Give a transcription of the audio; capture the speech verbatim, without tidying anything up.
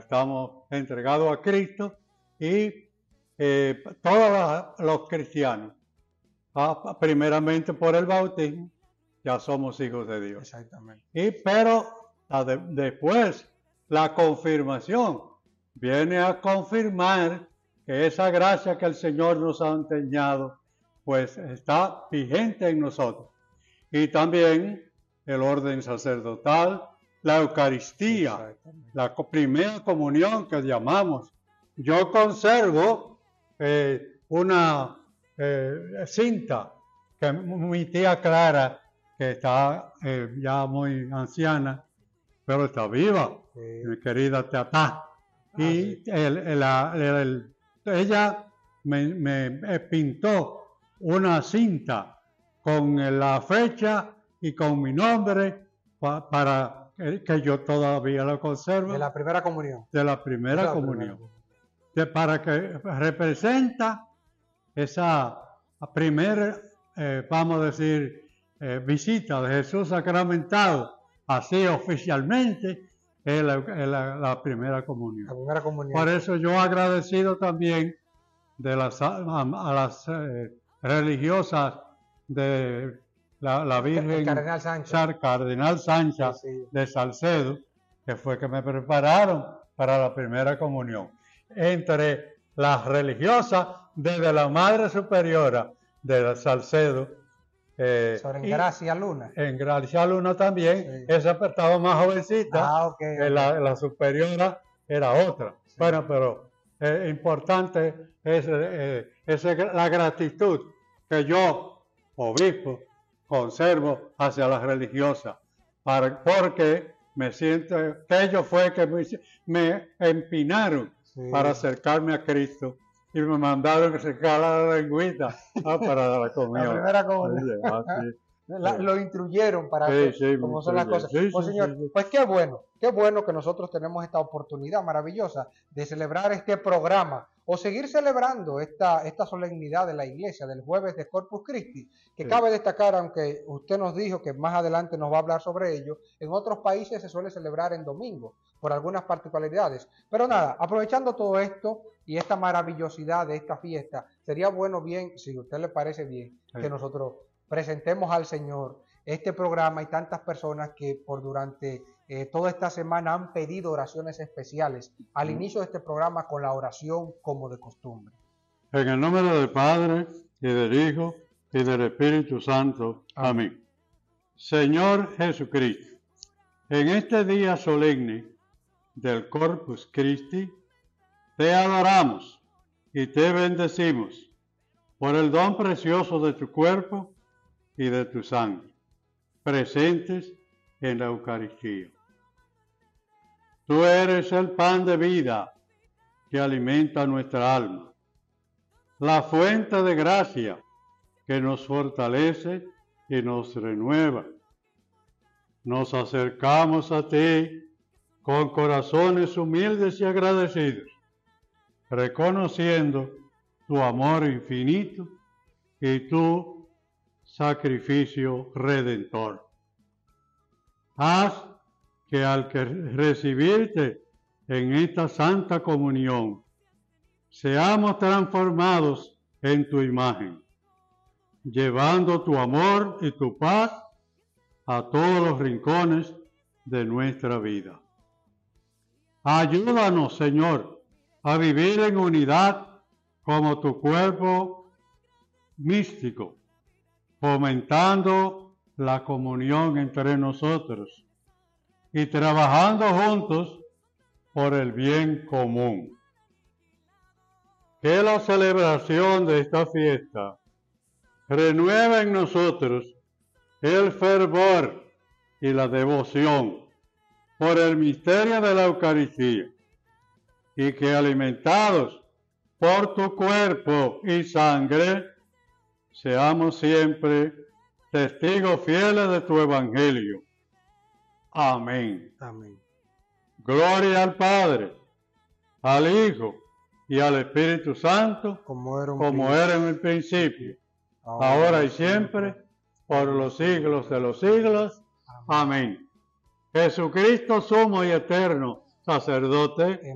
estamos entregados a Cristo y eh, todos los cristianos, ah, primeramente por el bautismo, ya somos hijos de Dios. Exactamente. Y, pero la de, después, la confirmación viene a confirmar que esa gracia que el Señor nos ha enseñado, pues está vigente en nosotros. Y también el orden sacerdotal, la Eucaristía, la primera comunión que llamamos. Yo conservo eh, una eh, cinta que mi tía Clara, que está eh, ya muy anciana, pero está viva, sí. Mi querida Tatá. Ah, y sí. el, el, el, el, ella me, me pintó una cinta con la fecha y con mi nombre pa, para que yo todavía lo conservo. De la primera comunión. De la primera la comunión. Primera. De, para que representa esa primera, eh, vamos a decir, eh, visita de Jesús sacramentado, así oficialmente, es la, es la, la primera comunión. La primera comunión. Por eso yo agradecido también de las, a, a las eh, religiosas de la, la Virgen el Cardenal Sancha, Cardenal Sancha sí, sí. de Salcedo, que fue que me prepararon para la primera comunión. Entre las religiosas, desde la Madre Superiora de Salcedo. Eh, Sobre en Gracia Luna. En Gracia Luna también, sí. Esa estaba más jovencita, ah, okay, okay. La, la superiora era otra. Sí. Bueno, pero eh, importante es, eh, es la gratitud que yo, obispo, conservo hacia las religiosas, para, porque me siento que ellos fue que me, me empinaron sí. para acercarme a Cristo y me mandaron que se cala la lengüita ah, para la comunión. La primera comunión. Así, la, sí. Lo instruyeron para sí, que, sí, cómo son las cosas. Sí, pues, sí, señor, sí, sí. pues qué bueno, qué bueno que nosotros tenemos esta oportunidad maravillosa de celebrar este programa o seguir celebrando esta, esta solemnidad de la iglesia del jueves de Corpus Christi, que sí. Cabe destacar, aunque usted nos dijo que más adelante nos va a hablar sobre ello, en otros países se suele celebrar en domingo, por algunas particularidades. Pero nada, aprovechando todo esto y esta maravillosidad de esta fiesta, sería bueno bien, si a usted le parece bien, sí. que nosotros presentemos al Señor este programa y tantas personas que por durante eh, toda esta semana han pedido oraciones especiales al inicio de este programa con la oración como de costumbre. En el nombre del Padre y del Hijo y del Espíritu Santo. Amén. Amén. Señor Jesucristo, en este día solemne del Corpus Christi, te adoramos y te bendecimos por el don precioso de tu cuerpo y de tu sangre, presentes en la Eucaristía. Tú eres el pan de vida que alimenta nuestra alma, la fuente de gracia que nos fortalece y nos renueva. Nos acercamos a ti con corazones humildes y agradecidos, reconociendo tu amor infinito y tu sacrificio redentor. Haz que al que recibirte en esta santa comunión, seamos transformados en tu imagen, llevando tu amor y tu paz a todos los rincones de nuestra vida. Ayúdanos, Señor, a vivir en unidad como tu cuerpo místico, fomentando la comunión entre nosotros y trabajando juntos por el bien común. Que la celebración de esta fiesta renueve en nosotros el fervor y la devoción por el misterio de la Eucaristía, y que alimentados por tu cuerpo y sangre, seamos siempre testigos fieles de tu Evangelio. Amén. Amén. Gloria al Padre, al Hijo y al Espíritu Santo, como era, como era en el principio, ahora, ahora y siempre, siempre, por los siglos de los siglos. Amén. Amén. Jesucristo, sumo y eterno sacerdote,